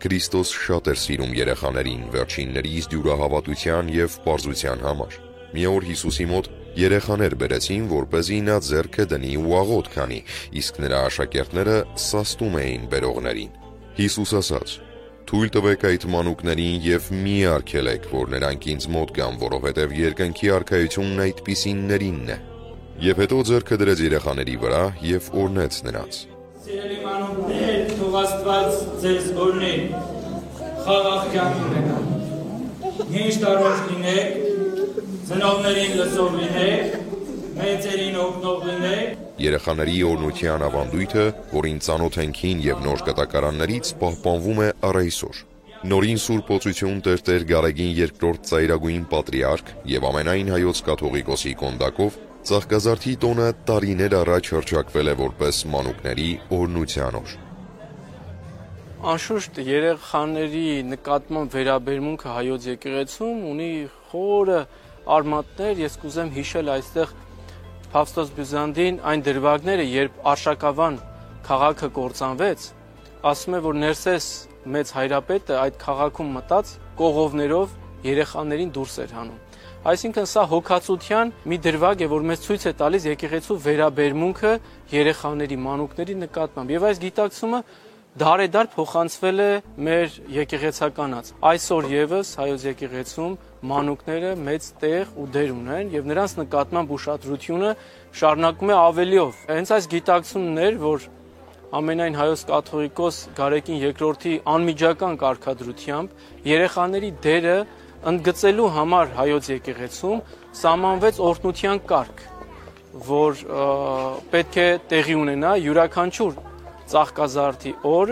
Քրիստոս շատ էր սիրում երեխաներին վերջիններիս դյուրահավատության և պարզության համար։ Մի օր Հիսուսի մոտ երեխաներ բերեցին, որպեսզի նա ձեռքը դնի ու աղոթք անի, իսկ նրա աշակերտները սաստում էին բերողներին։ Հիսուս ասաց. «Թույլ տվեք այդ մանուկներին և մի արգելեք, որ նրանք ինձ մոտ գան, որովհետև երկնքի արքայությունն այդպիսիններինն է»։ Եվ հետո ձեռքը դրեց երեխաների վրա և օրհնեց նրանց։ Սիրելի մանուկներ, թող Աստված ձեզ օրհնի, խաղաղ կյանք ունենաք, հինչ տարող լինեք, ծնողներին լսող լինեք, մեծերին օգնող լինեք։ Երեխաների օրհնության ավանդույթը, որին ծանոթ ենք հին և նոր կտակարաններից, պահպանվում է առ այսօր։ Նորին Սուրբ Օծություն Տեր Գարեգին II ծայրագույն պատրիարք և ամենայն հայոց կաթողիկոսի կոնդակով Ծաղկազարդի տոնը տարիներ առաջ հռչակվել է որպես մանուկների օրհնության օր։ Անշուշտ երեխաների նկատմամբ վերաբերմունքը հայոց եկեղեցում ունի խորը արմատներ, ես կուզեմ հիշել այստեղ Փավստոս Բյուզանդին այն դրվագները, երբ Արշակավան քաղաքը կործանվեց, ասում է, որ Ներսես մեծ հայրապետը այդ քաղաքում մտած կողովներով երեխաներին դուրս էր հանում։ Այսինքն սա հոգացության մի դրվագ է, որ մեզ ցույց է տալիս եկեղեցու վերաբերմունքը երեխաների, մանուկների նկատմամբ։ Եվ այս գիտակցումը դարեդար փոխանցվել է մեր եկեղեցականաց։ Այսօր եւս հայոց եկեղեցում մանուկները մեծ տեղ ու դեր ունեն եւ նրանց նկատմամբ ուշադրությունը շարունակում է ավելիով։ Հենց այս գիտակցումն էր, որ ամենայն հայոց կաթողիկոս Գարեգին II-ի անմիջական կարգադրությամբ երեխաների դերը ընդգծելու համար հայոց եկեղեցում սահմանվեց օրհնության կարգ, որ պետք է տեղի ունենա յուրաքանչյուր Ծաղկազարդի օր,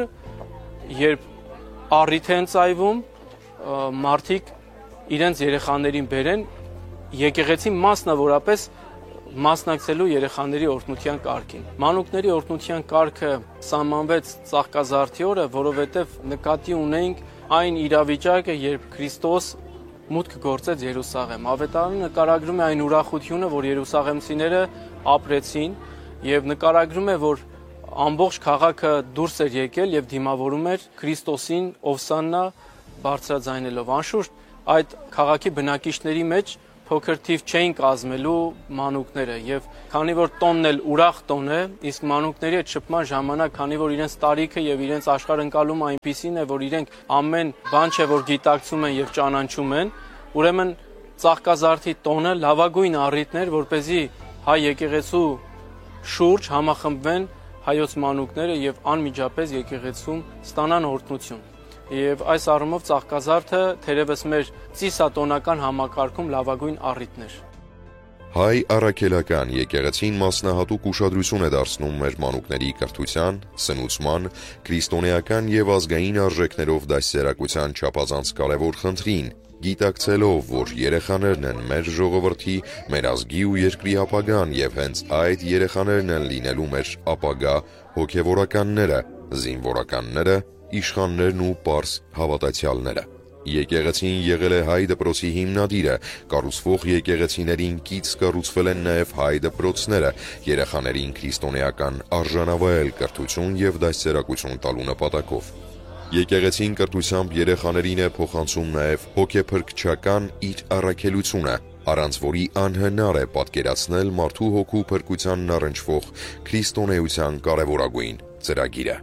երբ առիթ են ծայվում, մարդիկ իրենց երեխաներին բերեն եկեղեցի մասնավորապես մասնակցելու երեխաների օրհնության կարգին։ Մանուկների օրհնության կարգը սահմանվեց Ծաղկազարդի օրը, որովհետև նկատի ունենք այն իրավիճակը, երբ Քրիստոս մուտք գործեց Երուսաղեմ։ Ավետարանը նկարագրում է այն ուրախությունը, որ երուսաղեմցիները ապրեցին, եւ նկարագրում է, որ ամբողջ քաղաքը դուրս էր եկել եւ դիմավորում էր Քրիստոսին Օվսաննա բարձրաձայնելով։ Անշուշտ այդ քաղաքի բնակիչների մեջ փոքր թիվ չէին կազմելու մանուկները եւ քանի որ տոնն էլ ուրախ տոն է, իսկ մանուկների այդ շփման ժամանակ, քանի որ իրենց տարիքը եւ իրենց աշխարհընկալումը այնպիսին է, որ իրենք ամեն բան չէ, որ գիտակցում են եւ ճանաչում են, ուրեմն Ծաղկազարդի տոնը լավագույն առիթն էր, որպեսզի հայ եկեղեցու շուրջ համախմբվեն հայոց մանուկները եւ անմիջապես եկեղեցում ստանան օրհնություն։ Եվ այս առումով Ծաղկազարդը թերևս մեր ծիսատոնական համակարգում լավագույն առիթն էր։ Հայ առաքելական եկեղեցին մասնահատուկ ուշադրություն է դարձնում մեր մանուկների կրթության, սնուցման, քրիստոնեական եւ ազգային արժեքներով դաստիարակության չափազանց կարևոր խնդրին, գիտակցելով, որ երեխաներն են մեր ժողովրդի, մեր ազգի ու երկրի ապագան եւ հենց այդ երեխաներն են լինելու մեր ապագա հոգեվորականները, զինվորականները, իշխաններն ու պարզ հավատացյալները։ Եկեղեցին եղել է հայ դպրոցի հիմնադիրը, կառուցվող եկեղեցիներին կից կառուցվել են նաև հայ դպրոցները, երեխաներին քրիստոնեական արժանավայել կրթություն եւ դաստիարակություն տալու նպատակով։ Եկեղեցին կրթությամբ երեխաներին է փոխանցում նաև հոգեփրկչական իր առաքելությունը, առանց որի անհնար է պատկերացնել մարդու հոգու փրկությանն առնչվող քրիստոնեության կարևորագույն ծրագիրը։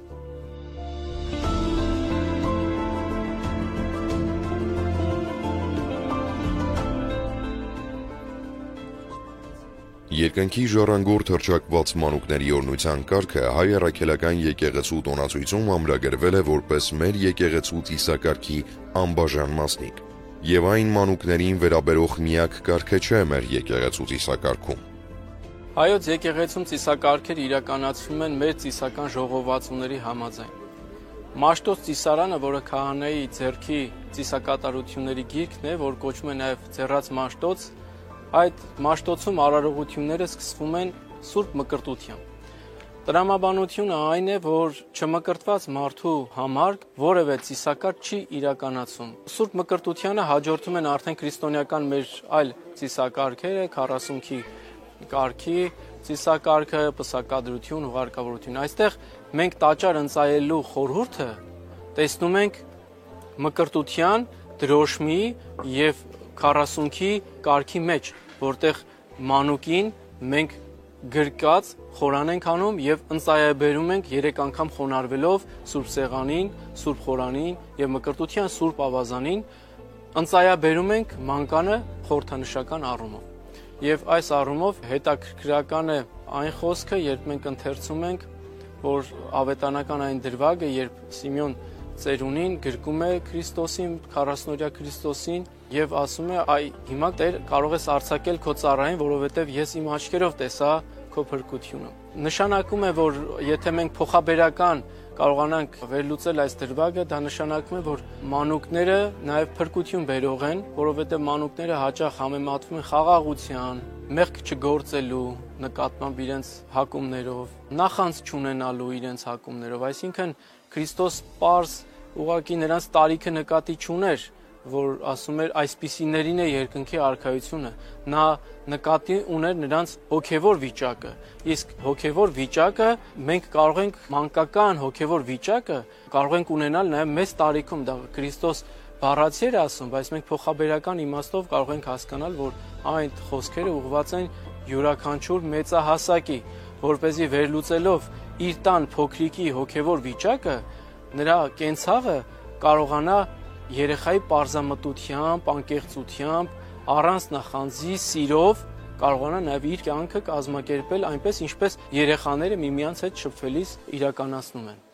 Երկնքի ժառանգորդ հռչակված մանուկների օրհնության կարգը հայ առաքելական եկեղեցու տոնացույցում ամրագրվել է որպես մեր եկեղեցու ծիսակարգի անբաժան մասնիկ, եւ այն մանուկներին վերաբերող միակ կարգը չէ մեր եկեղեցու ծիսակարգում։ Հայոց եկեղեցում ծիսակարգերը իրականացվում են մեր ծիսական ժողովածուների համաձայն։ Մաշտոց ծիսարանը, որը քահանայի ձեռքի ծիսակատարությունների գիրքն է, որ կոչվում է նաև ձեռած մաշտոց, այդ մաշտոցում արարողությունները սկսվում են սուրբ մկրտությամբ։ Տրամաբանությունը այն է, որ չմկրտված մարդու համար որևէ ծիսակարգ չի իրականացում։ Սուրբ մկրտությանը հաջորդում են արդեն քրիստոնեական մեր այլ ծիսակարգերը, 40-քի կարգի ծիսակարգը, պսակադրություն, ուղարկավորություն։ Այստեղ մենք տաճար ընծայելու խորհուրդը տեսնում ենք մկրտության, դրոշմի եւ 40-ի կարգի մեջ, որտեղ մանուկին մենք գրկած խորան ենք անում եւ ընծայաբերում ենք 3 անգամ խոնարհվելով Սուրբ Սեղանին, Սուրբ Խորանին եւ մկրտության Սուրբ Ավազանին ընծայաբերում ենք մանկանը խորհրդանշական առումով։ Եվ այս առումով հետաքրքրական է այն խոսքը, երբ մենք ընթերցում ենք, որ ավետանական այն դրվագը, երբ Սիմեոն ծերունին գրկում է Քրիստոսին, 40-օրյա Քրիստոսին եւ ասում է. «Այ հիմա Տեր կարող ես արձակել քո ծառային, որովհետեւ ես իմ աչքերով տեսա քո փրկությունը»։ Նշանակում է, որ եթե մենք փոխաբերական կարողանանք վերլուծել այս դրվագը, դա նշանակում է, որ մանուկները նաև փրկություն բերող են, որովհետև մանուկները հաճախ համեմատվում են խաղաղության, մեղք չգործելու նկատմամբ իրենց հակումներով, նախանձ չունենալու իրենց հակումներով, այսինքն Քրիստոս պարզ ուղղակի նրանց տարիքը նկատի չուներ, որ ասում էր այսպիսիներին է երկնքի արքայությունը, նա նկատի ուներ նրանց հոգևոր վիճակը, իսկ հոգևոր վիճակը մենք կարող ենք մանկական հոգևոր վիճակը կարող ենք ունենալ նաև մեծ տարիքում, դա Քրիստոս բառացի էր ասում, բայց մենք փոխաբերական իմաստով կարող ենք հասկանալ, որ այն խոսքերը ուղղված են յուրաքանչյուր մեծահասակի, որպեսզի վերլուծելով իր տան փոքրիկի հոգևոր վիճակը, նրա կենցաղը կարողանա երեխայի պարզամտությամբ, անկեղծությամբ, առանց նախանձի, սիրով կարողանա նաև իր կյանքը կազմակերպել այնպես, ինչպես երեխաները միմյանց հետ շփվելիս իրականացնում են։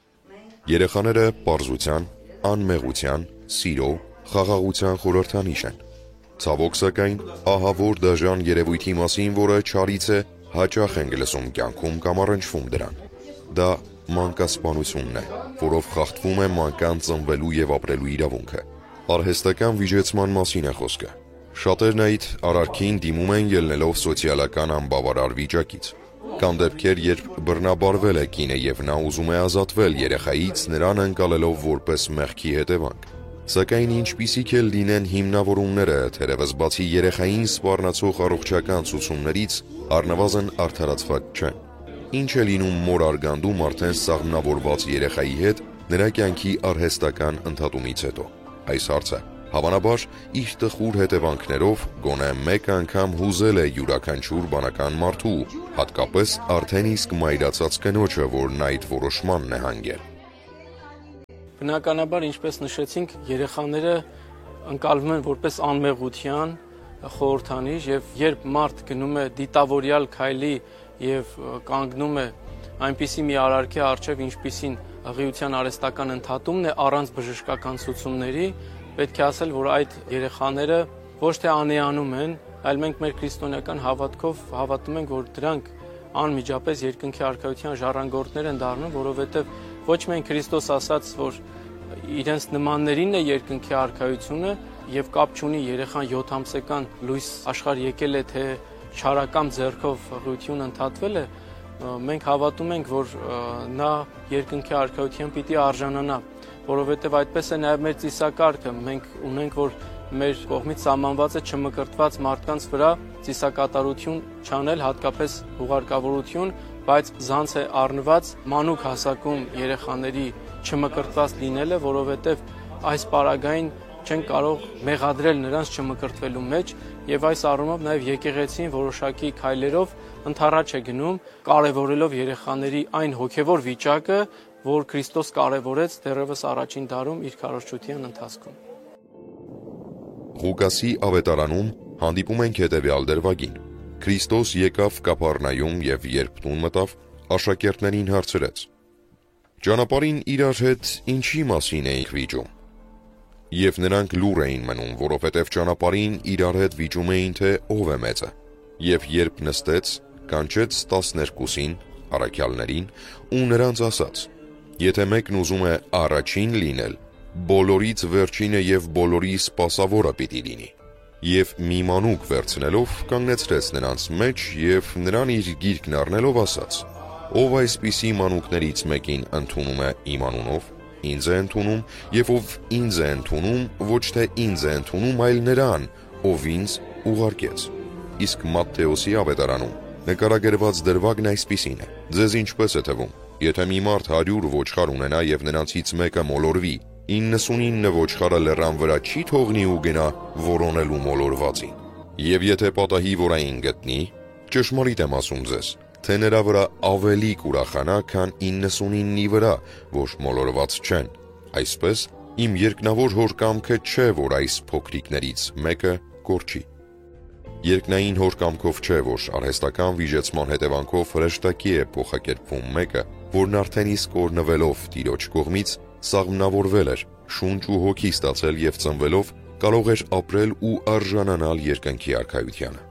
Երեխաները պարզության, անմեղության, սիրո, խաղաղության խորհրդանիշ են։ Ցավոք սակայն, ահավոր դաժան երևույթի մասին, որը չարից է, հաճախ ենք լսում կյանքում կամ առնչվում դրան։ Դա մանկասպանությունն է, որով խախտվում է մանկանց ծնվելու եւ ապրելու իրավունքը։ Արհեստական վիճեցման մասին է խոսքը։ Շատերն այդ արարքին դիմում են ելնելով սոցիալական անբավարար վիճակից։ Կան դեպքեր, երբ բռնաբարվել է կինը եւ նա ուզում է ազատվել երեխայից, նրան ընկալելով որպես մեղքի հետևանք։ Սակայն ինչպիսիք էլ լինեն հիմնավորումները, թերևս բացի երեխային սպառնացող առողջական ցուցումներից, առնվազն արդարացված չեն։ Ինչ է լինում մոր արգանդում արդեն սաղմնավորված երեխայի հետ նրա կյանքի արհեստական ընդհատումից հետո։ Այս հարցը հավանաբար իր տխուր հետևանքներով գոնե մեկ անգամ հուզել է յուրաքանչյուր բանական մարդու, հատկապես արդեն իսկ մայրացած կնոջը, որն այդ որոշմանն է հանգել։ Բնականաբար, ինչպես նշեցինք, երեխաները ընկալվում են որպես անմեղության խորհրդանիշ եւ երբ մարդ գնում է դիտավորյալ քայլի եւ կանգնում է այնպիսի մի արարքի առջև, ինչպիսին ըղիության արհեստական ընդհատումն է առանց բժշկական ցուցումների, պետք է ասել, որ այդ երեխաները ոչ թե անեանում են, այլ մենք մեր քրիստոնեական հավատքով հավատում ենք, որ դրանք անմիջապես երկնքի արքայության ժառանգորդներ են դառնում, որովհետև ոչ միայն Քրիստոս ասաց, որ իրենց նմաններին է երկնքի արքայությունը եւ կապ չունի երեխան 7 ամսական լույս աշխարհ եկել է, թե չարակամ ձեռքով ըղիություն ընդհատվել է, մենք հավատում ենք, որ նա երկնքի արքայության պիտի արժանանա, որովհետև այդպես է նաև մեր ծիսակարգը, մենք ունենք, որ մեր կողմից սահմանված է չմկրտված մարդկանց վրա ծիսակատարություն չանել, հատկապես հուղարկավորություն, բայց զանց է առնված մանուկ հասակում երեխաների չմկրտված լինելը, որովհետև այս պարագային չեն կարող մեղադրել նրանց չմկրտվելու մեջ եւ այս առումով նաեւ եկեղեցին որոշակի քայլերով ընդառաջ է գնում, կարևորելով երեխաների այն հոգեվոր վիճակը, որ Քրիստոս կարևորեց դեռևս առաջին դարում իր քարոզչության ընթացքում։ Ղուկասի ավետարանում հանդիպում ենք հետևյալ դրվագին. Քրիստոս եկավ Կափառնայում եւ երբ տուն մտավ, աշակերտներին հարցրեց. Ճանապարհին իրար հետ ինչի մասին էիք վիճում։ Եվ նրանք լուռ էին մնում, որովհետև ճանապարհին իրար հետ վիճում էին, թե ով է մեծը։ Եվ երբ նստեց, կանչեց 12-ին, առաքյալներին, ու նրանց ասաց. Եթե մեկն ուզում է առաջին լինել, բոլորից վերջինը եւ բոլորի սպասավորը պիտի լինի։ Եվ մի մանուկ վերցնելով կանգնեցրեց նրանց մեջ եւ նրան իր գիրկն առնելով ասաց. Ով այսպիսի մանուկներից մեկին ընդունում է իմ անունով, ինձ է ընդունում, եւ ով ինձ է ընդունում, ոչ թե ինձ է ընդունում, այլ նրան, ով ինձ ուղարկեց։ Իսկ Մատթեոսի ավետարանում նկարագրված դրվագն այսպիսին է. Ձեզ ինչպես է թվում, Եթե մի մարդ 100 ոչխար ունենա եւ նրանցից մեկը մոլորվի, 99 ոչխարը լեռան վրա չի թողնի ու գնա որոնելու մոլորվածին։ Եվ եթե պատահի որային գտնի, ճշմարիտ եմ ասում ձեզ, թե նրա վրա ավելի կուրախանա, քան 99-ի վրա, որ մոլորված չեն։ Այսպես, իմ երկնավոր հոր կամքը չէ, որ այս փոքրիկներից մեկը կորչի։ Երկնային հոր կամքով չէ, որ արհեստական վիժեցման հետևանքով հրեշտակի է փոխակերպվում մեկը, որն արդեն իսկ օրնվելով Տիրոջ կողմից սաղմնավորվել էր, շունչ ու հոգի ստացել եւ ծնվելով կարող էր ապրել ու արժանանալ երկնքի արքայությանը։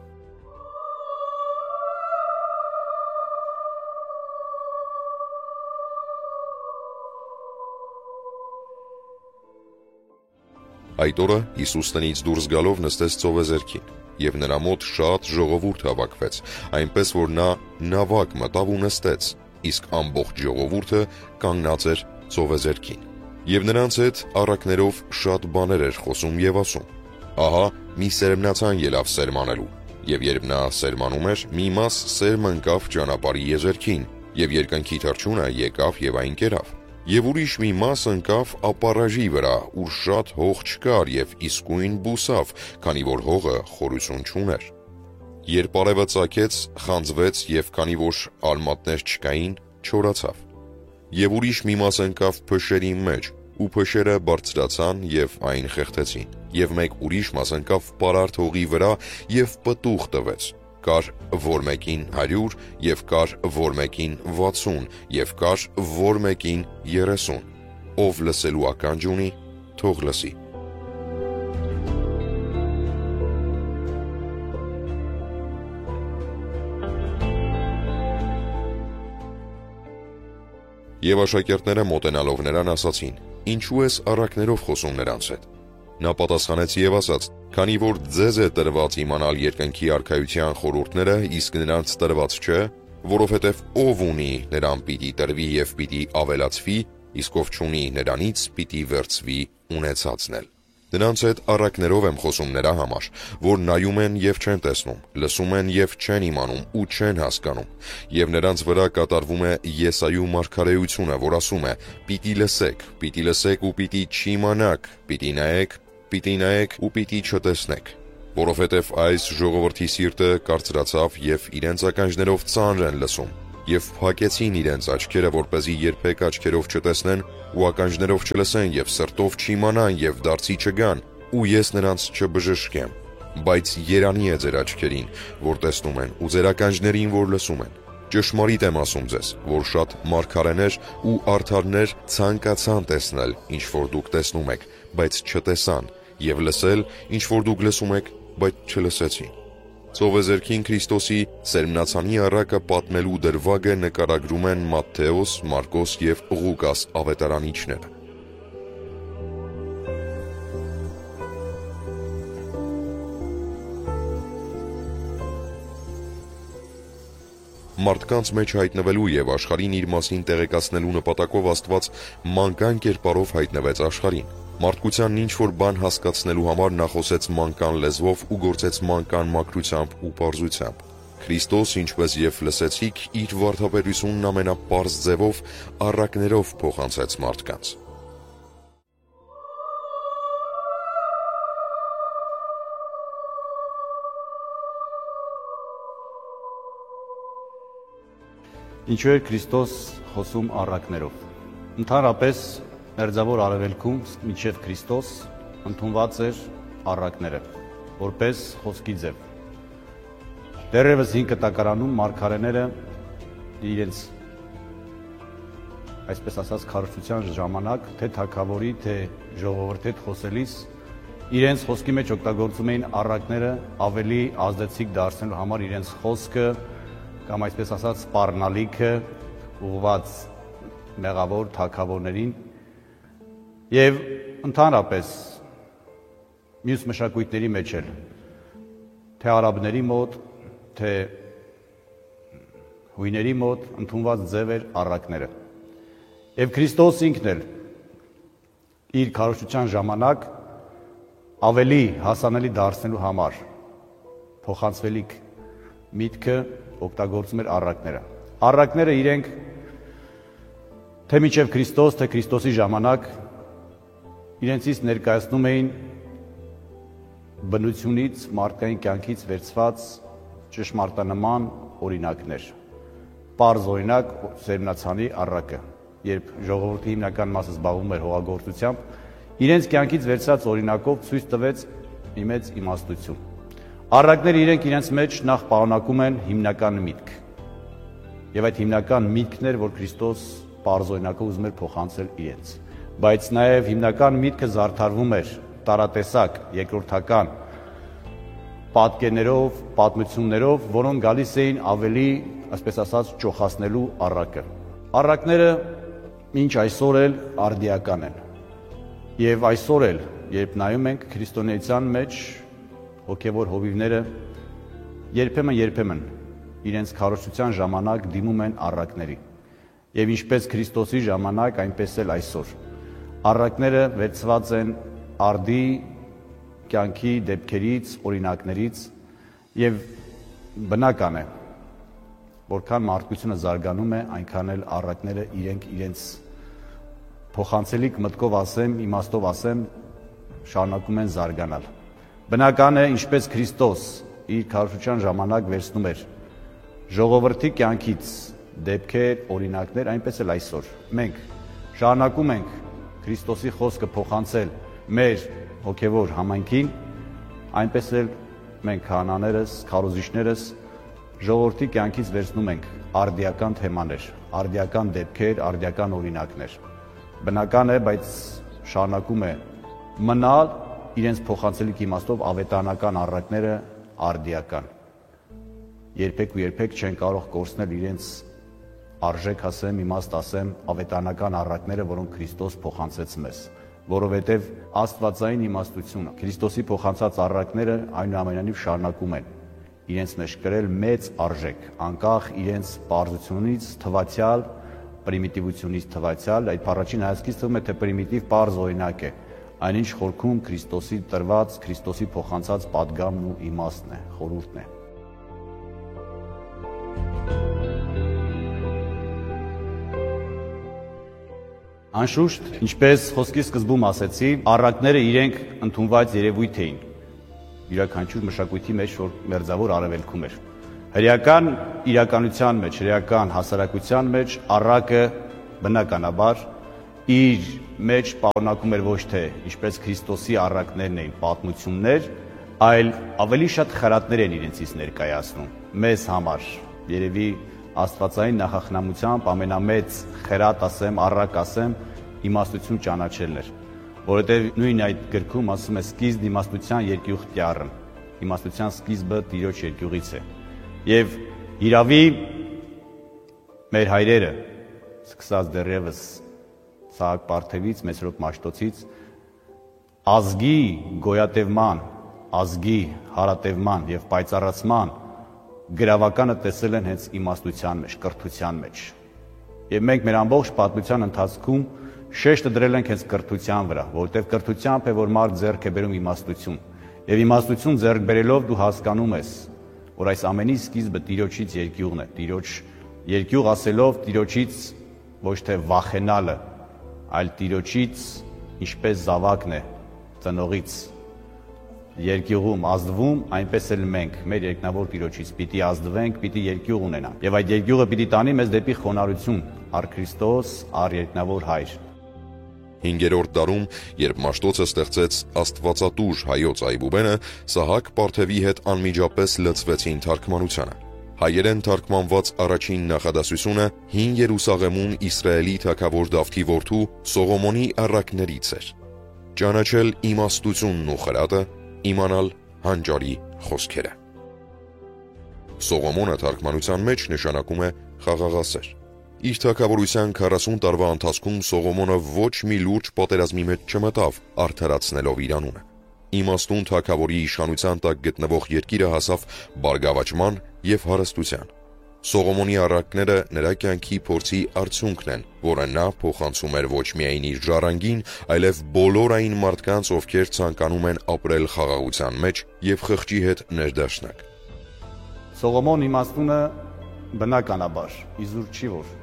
Այդ օրը Հիսուս տնից դուրս գալով նստեց ծովեզերքին, եւ նրա մոտ շատ ժողովուրդ հավաքվեց, այնպես որ նա նավակ մտավ ու նստեց, իսկ ամբողջ ժողովուրդը կանգնած էր ծովեզերքին։ Եվ նրանց հետ առակներով շատ բաներ էր խոսում եւ ասում. Ահա մի սերմնացան ելավ սերմանելու, եւ երբ նա սերմանում էր, մի մաս սերմ ընկավ ճանապարհի եզերքին, եւ երկնքի թռչունը եկավ եւ այն կերավ։ Եվ ուրիշ մի մաս ընկավ ապարաժի վրա, ուր շատ հող չկար եւ իսկույն բուսավ, քանի որ հողը խորություն չուներ։ Երբ արևը ծագեց, խանձվեց եւ քանի որ արմատներ չկային, չորացավ։ Եվ ուրիշ մի մաս ընկավ փշերի մեջ, ու փշերը բարձրացան եւ այն խեղդեցին։ Եվ մեկ ուրիշ մաս ընկավ պարարտ հողի վրա եւ պտուղ տվեց։ Կար որ մեկին 100 եւ կար որ մեկին 60 եւ կար որ մեկին 30։ Ով լսելու ականջ ունի, թող լսի։ Եվ աշակերտները մոտենալով նրան ասացին. Ինչու ես առակներով խոսում նրանց հետ։ Նա պատասխանեց եւ ասաց. Քանի որ ձեզ է տրված իմանալ երկնքի արքայության խորհուրդները, իսկ նրանց տրված չէ, որովհետեւ ով ունի, նրան պիտի տրվի եւ պիտի ավելացվի, իսկ ով չունի, նրանից պիտի վերցվի ունեցածն էլ։ Նրանց հետ առակներով եմ խոսում նրա համար, որ նայում են եւ չեն տեսնում, լսում են եւ չեն իմանում ու չեն հասկանում։ Եվ նրանց վրա կատարվում է Եսայու մարգարեությունը, որ ասում է. Պիտի լսեք ու պիտի չիմանաք, պիտի նայեք ու պիտի չտեսնեք։ Որովհետև այս ժողովրդի սիրտը կարծրացավ եւ իրենց ականջներով ծանր են լսում, եւ փակեցին իրենց աչքերը, որպեսզի երբեք աչքերով չտեսնեն ու ականջներով չլսեն եւ սրտով չիմանան եւ դարձի չգան, ու ես նրանց չբժշկեմ։ Բայց երանի է ձեր աչքերին, որ տեսնում են, ու ձեր ականջներին, որ լսում են։ Ճշմարիտ եմ ասում ձեզ, որ շատ մարգարեներ ու արդարներ ցանկացան տեսնել, ինչ որ դուք տեսնում եք, բայց չտեսան, եւ լսել, ինչ որ դուք լսում եք, բայց չլսեցին։ Ծովեզերքին Քրիստոսի սերմնացանի առակը պատմելու դրվագը նկարագրում են Մատթեոս, Մարկոս եւ Ղուկաս ավետարանիչները։ Մարդկանց մեջ հայտնվելու եւ աշխարհին իր մասին տեղեկացնելու նպատակով Աստված մանկան կերպարով հայտնվեց աշխարհին։ Մարդկությանն ինչ-որ բան հասկացնելու համար նա խոսեց մանկան լեզվով ու գործեց մանկան մաքրությամբ ու պարզությամբ։ Քրիստոս, ինչպես եւ լսեցիք, իր վարդապետությունն ամենապարզ ձևով առակներով փոխանցեց մարդկանց։ Ինչու էր Քրիստոս խոսում առակներով։ Ընդհանրապես Մերձավոր Արևելքում մինչև Քրիստոս ընդունված էր առակները, որպես խոսքի ձև։ Դեռևս 5 կտակարանում մարգարեները իրենց այսպես ասած քարոզության ժամանակ, թե թագավորի, թե ժողովրդի հետ խոսելիս, իրենց խոսքի մեջ օգտագործում էին առակները ավելի ազդեցիկ դարձնելու համար իրենց խոսքը կամ այսպես ասած սպառնալիքը ուղղված մեղավոր թագավորներին եւ ընդհանրապես մյուս մշակույթների մեջ էլ թե արաբների մոտ, թե հույների մոտ ընդունված ձև էր առակները։ Եվ Քրիստոս ինքն էլ իր քարոզության ժամանակ ավելի հասանելի դարձնելու համար փոխանցվելիք միտքը օգտագործում էր առակները։ Առակները իրենք թե մինչև Քրիստոս, թե Քրիստոսի ժամանակ իրենցից ներկայացնում էին բնությունից, մարդկային կյանքից վերցված ճշմարտանման օրինակներ։ Պարզ օրինակ Սերմնացանի առակը, երբ ժողովրդի հիմնական մասը զբաղվում էր հողագործությամբ, իրենց կյանքից վերցած օրինակով ցույց տվեց մի մեծ իմաստություն։ Առակները իրենց մեջ նախ պարունակում են հիմնական միտք։ Եվ այդ հիմնական միտքն էր, որ Քրիստոս պարզ օրինակով ուզում էր փոխանցել իրենց։ Բայց նաև հիմնական միտքը զարդարվում էր տարատեսակ, երկրորդական պատկերներով, պատմություններով, որոնք գալիս էին ավելի, այսպես ասած, ճոխացնելու առակը։ Առակները մինչ այսօր էլ արդիական են։ Եվ այսօր էլ, երբ նայում ենք քրիստոնեության մեջ, հոգևոր հովիվները երբեմն իրենց քարոզչության ժամանակ դիմում են առակների։ Եվ ինչպես Քրիստոսի ժամանակ, այնպես էլ այսօր։ Առակները վերցված են արդի կյանքի դեպքերից, օրինակներից եւ բնական է, որքան մարդկությունը զարգանում է, այնքան էլ առակները իրենց փոխանցելիք մտքով ասեմ, իմաստով ասեմ, շարունակում են զարգանալ։ Բնական է, ինչպես Քրիստոս իր քարոզչության ժամանակ վերցնում էր ժողովրդի կյանքից դեպքեր, օրինակներ, այնպես էլ այսօր մենք շարունակում ենք Քրիստոսի խոսքը փոխանցել մեր հոգևոր համայնքին, այնպես էլ մենք քահանաներս, քարոզիչներս ժողովրդի կյանքից վերցնում ենք արդիական թեմաներ, արդիական դեպքեր, արդիական օրինակներ։ Բնական է, բայց շարունակում է մնալ իրենց փոխանցելիք իմաստով ավետարանական առակները արդիական։ Երբեք ու երբեք չեն կարող կորցնել իրենց արժեք ասեմ, իմաստ ասեմ, ավետարանական առակները, որոնք Քրիստոս փոխանցեց մեզ, որովհետև աստվածային իմաստությունը, Քրիստոսի փոխանցած առակները այնուամենայնիվ շարունակում են իրենց մեջ կրել մեծ արժեք, անկախ իրենց պարզությունից, թվացial, պրիմիտիվությունից թվացial, այդ առաջին հայացքից թվում է, թե պրիմիտիվ պարզ օրինակ է, այնինչ խորքում Քրիստոսի տրված, Քրիստոսի փոխանցած պատգամն ու իմաստն է, խորհուրդն է։ Անշուշտ, ինչպես խոսքի սկզբում ասեցի, առակները իրենք ընդունված երևույթ էին յուրաքանչյուր մշակույթի մեջ, որ մերձավոր արևելքում էր։ Հրեական իրականության մեջ, հրեական հասարակության մեջ առակը բնականաբար իր մեջ պարունակում էր ոչ թե ինչպես Քրիստոսի առակներն էին պատմություններ, այլ ավելի շատ խրատներ են իրենցից ներկայացնում մեզ համար։ Երևի աստվածային նախախնամությամբ ամենամեծ խրատ ասեմ, առակ ասեմ, իմաստություն ճանաչելն էր, որովհետև նույն այդ գրքում ասում է սկիզբ իմաստության երկյուղ տյառն, իմաստության սկիզբը Տիրոջ երկյուղից է։ Եվ իրավի մեր հայրերը, սկսած դեռևս Սահակ Պարթևից, Մեսրոպ Մաշտոցից, ազգի գոյատևման, ազգի հարատևման եւ պայծառացման գրավականը տեսել են հենց իմաստության մեջ, կրթության մեջ։ Եվ մենք մեր ամբողջ պատմության ընթացքում շեշտը դրել ենք հենց կրթության վրա, որովհետև կրթությամբ է, որ մարդ ձեռք է բերում իմաստություն։ Եվ իմաստություն ձեռք բերելով դու հասկանում ես, որ այս ամենի սկիզբը Տիրոջից երկյուղն է։ Տիրոջ երկյուղ ասելով Տիրոջից ոչ թե վախենալը, այլ Տիրոջից ինչպես զավակն է ծնողից երկյուղում ազդվում, այնպես էլ մենք մեր երկնավոր Տիրոջից պիտի ազդվենք, պիտի երկյուղ ունենանք։ Եվ այդ երկյուղը պիտի տանի մեզ դեպի խոնարհություն, առ Քրիստոս, առ երկնավոր Հայր։ 5-րդ դարում, երբ Մաշտոցը ստեղծեց Աստվածատուր հայոց Այբուբենը, Սահակ Պարթևի հետ անմիջապես լծվեցին թարգմանությանը։ Հայերեն թարգմանված առաջին նախադասությունը Հին Երուսաղեմում Իսրայելի թագավոր Դավթի որդու Սողոմոնի առակներից էր։ Ճանաչել իմաստությունն ու խրատը, իմանալ հանճարի խոսքերը։ Սողոմոնը թարգմանության մեջ նշանակում է խաղաղասեր։ Իր թագավորության 40 տարվա ընթացքում Սողոմոնը ոչ մի լուրջ պատերազմի մեջ չմտավ, արդարացնելով իր անունը։ Իմաստուն թագավորի իշխանության տակ գտնվող երկիրը հասավ բարգավաճման եւ հարստության։ Սողոմոնի առակները նրա կյանքի փորձի արդյունքն են, որը նա փոխանցում էր ոչ միայն իր ժառանգին, այլև բոլոր այն մարդկանց, ովքեր ցանկանում են ապրել խաղաղության մեջ եւ խղճի հետ ներդաշնակ։ Սողոմոն իմաստունը բնականաբար իզուր չի, որ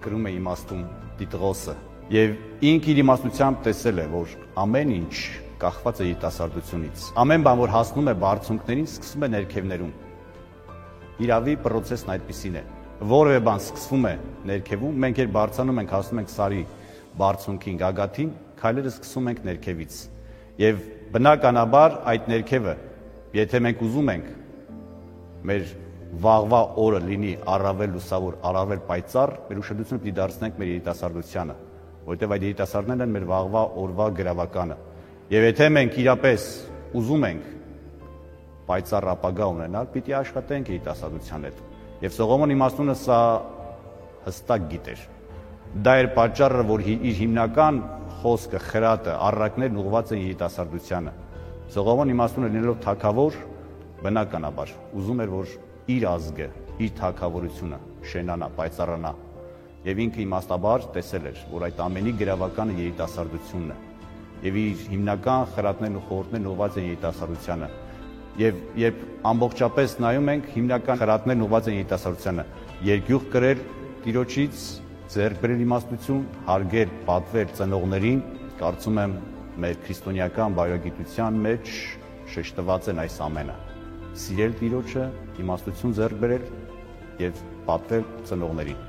կրում է իմաստուն Տիտղոսը։ Եվ ինք իր իմաստությամբ տեսել է, որ ամեն ինչ կախված է երիտասարդությունից։ Ամեն բան, որ հասնում է բարձունքներին, սկսում է ներքևներում։ Իրավի պրոցեսն այդպիսին է։ Որևէ բան սկսվում է ներքևում, մենք երբ բարձրանում ենք, հասնում ենք սարի բարձունքին, գագաթին, քայլերը սկսում ենք ներքևից։ Եվ բնականաբար այդ ներքևը, եթե մենք ուզում ենք մեր վաղվա օրը լինի առավել լուսավոր, առավել պայծառ, մեր ուշադրությունը պիտի դարձնենք մեր երիտասարդությանը, որովհետև այդ երիտասարդներն են մեր վաղվա օրվա գրավականը։ Եվ եթե մենք իրապես ուզում ենք պայծառ ապագա ունենալ, պիտի աշխատենք երիտասարդության հետ։ Եվ Սողոմոն իմաստունը սա հստակ գիտեր։ Դա էր պատճառը, որ իր հիմնական խոսքը, խրատը, առակներն ուղղված են երիտասարդությանը։ Սողոմոն իմաստունը լինելով թագավոր, բնականաբար ուզում էր, որ իր ազգը, իր թագավորությունը շենանա, պայծառանա։ Եվ ինքը իմաստաբար տեսել էր, որ այդ ամենի գրավականը երիտասարդությունն է։ Եվ իր հիմնական խրատներն ու խորհուրդներն ուղղված են երիտասարդությանը։ Եվ երբ ամբողջապես նայում ենք, հիմնական խրատներն ուղղված են երիտասարդությանը, երկյուղ կրել Տիրոջից, ձեռք բերել իմաստություն, հարգել, պատվել ծնողներին, կարծում եմ մեր քրիստոնեական բարոյագիտության մեջ շեշտված են այս ամենը։ Սիրել Տիրոջը, իմաստություն ձեռք բերել եւ պատվել ծնողներին։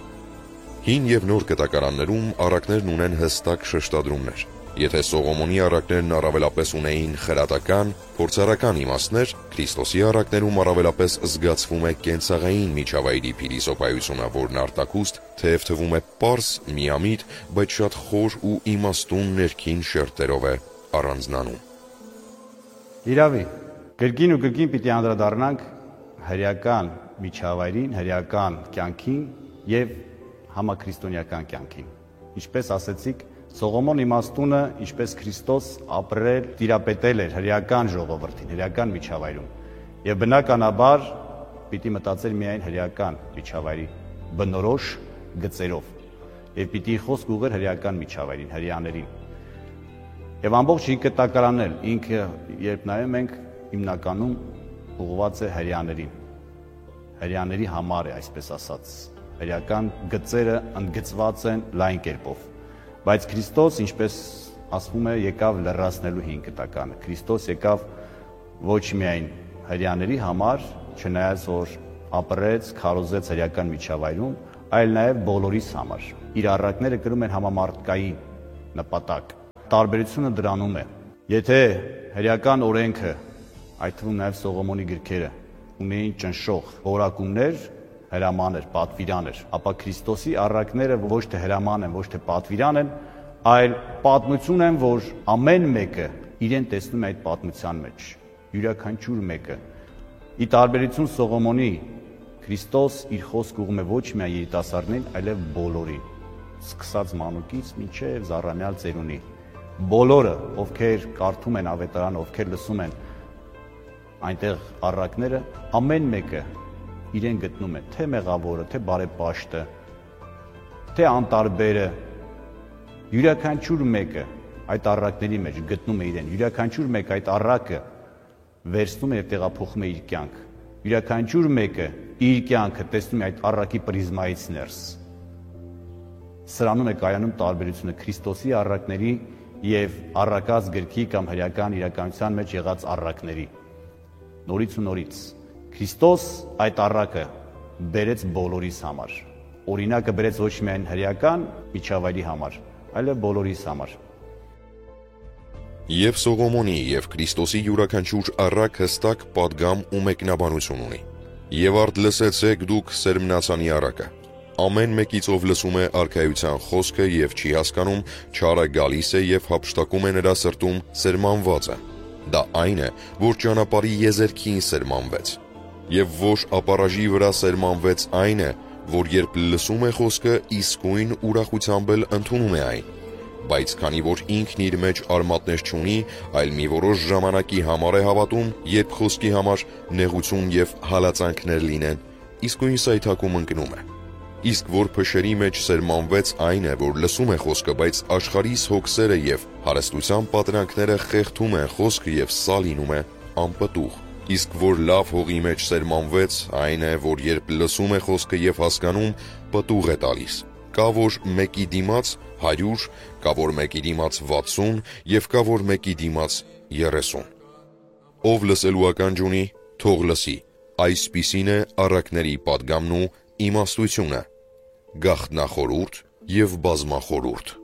Հին եւ նոր կտակարաններում առակներն ունեն հստակ շեշտադրումներ։ Եթե Սողոմոնի առակներն առավելապես ունեին խրատական, փորձառական իմաստներ, Քրիստոսի առակներում առավելապես զգացվում է կենցաղային միջավայրի փիլիսոփայությունը, որն արտակուստ թեև թվում է պարզ, միամիտ, բայց շատ խոր ու իմաստուն ներքին շերտերով է առանձնանում։ Իրավի, կրկին ու կրկին պիտի անդրադառնանք հրեական միջավայրին, հրեական կյանքին եւ համաքրիստոնեական կյանքին։ Ինչպես ասեցիք, Սողոմոն իմաստունը, ինչպես Քրիստոս, ապրել, տիրապետել էր հրեական ժողովրդին, հրեական միջավայրում։ Եվ բնականաբար պիտի մտածել միայն հրեական միջավայրի բնորոշ գծերով։ Եվ պիտի խոսք ուղղեր հրեական միջավայրին, հրեաներին։ Եվ ամբողջ կտակարանն էլ ինքը, երբ նայում ենք, հիմնականում ուղղված է հրեաներին։ Հրեաների համար է, այսպես ասած։ Հրեական գծերը ընդգծված են լայն կերպով։ Բայց Քրիստոս, ինչպես ասվում է, եկավ լրացնելու հին կտականը։ Քրիստոս եկավ ոչ միայն հրեաների համար, չնայած որ ապրեց, քարոզեց հրեական միջավայրում, այլ նաև բոլորիս համար։ Իր առակները կրում են համամարտկային նպատակ։ Տարբերությունը դրանում է։ Եթե հրեական օրենքը, այդ թվում նաև Սողոմոնի գրքերը, ունեին ճնշող որակումներ, հրաման էր, պատվիրան էր, ապա Քրիստոսի առակները ոչ թե հրաման են, ոչ թե պատվիրան են, այլ պատմություն են, որ ամեն մեկը իրեն տեսնում է այդ պատմության մեջ, յուրաքանչյուր մեկը։ Ի տարբերություն Սողոմոնի, Քրիստոս իր խոսքը ուղղում է ոչ միայն երիտասարդներին, այլև բոլորին, սկսած մանուկից մինչև զառամյալ ծերունի։ Բոլորը, ովքեր կարդում են ավետարանը, ովքեր լսում են այնտեղ առակները, ամեն մեկը իրեն գտնում է, թե մեղավորը, թե բարեպաշտը, թե անտարբերը, յուրաքանչյուր մեկը այդ առակների մեջ գտնում է իրեն, յուրաքանչյուր մեկ այդ առակը վերցնում է և տեղափոխում է իր կյանք, յուրաքանչյուր մեկը իր կյանքը տեսնում է այդ առակի պրիզմայից ներս։ Սրանում է կայանում տարբերությունը Քրիստոսի առակների և առակած գրքի կամ հրեական իրականության մեջ եղած առակների։ Նորից ու նորից Քրիստոս այդ առակը բերեց բոլորիս համար։ Օրինակը բերեց ոչ միայն հրեական միջավայրի համար, այլև բոլորիս համար։ Եվ Սողոմոնի և Քրիստոսի յուրաքանչյուր առակ հստակ պատգամ ու մեկնաբանություն ունի։ Եվ արդ լսեցեք դուք սերմնացանի առակը։ Ամեն մեկից ով լսում է արքայության խոսքը և չի հասկանում, չարը գալիս է և հափշտակում է նրա սրտում, սերմանված է։ Դա այն է, որ ճանապարհի եզերքին սերմանվեց։ Եվ որ ապարաժի վրա սերմանվեց այն է, որ երբ լսում է խոսքը, իսկույն ուրախությամբ էլ ընդունում է այն։ Բայց քանի որ ինքն իր մեջ արմատներ չունի, այլ մի որոշ ժամանակի համար է հավատում, երբ խոսքի համար նեղություն և հալածանքներ լինեն, իսկույն սայթաքում ընկնում է։ Իսկ որ փշերի մեջ սերմանվեց այն է, որ լսում է խոսքը, բայց աշխարհիս հոգսերը և հարստության պատրանքները խեղդում են խոսքը և սա լինում է անպտուղ։ Իսկ որ լավ հողի մեջ սերմանվեց այն է, որ երբ լսում է խոսքը և հասկանում, պտուղ է տալիս։ կա որ մեկի դիմաց 100, կա որ մեկի դիմաց 60 եւ կա որ մեկի դիմաց 30։ Ով լսելու ականջ ունի, թող լսի։ Այսպիսին է առակների պատգամն ու իմաստությունը, գաղտնախորհուրդ եւ բազմախորհուրդ։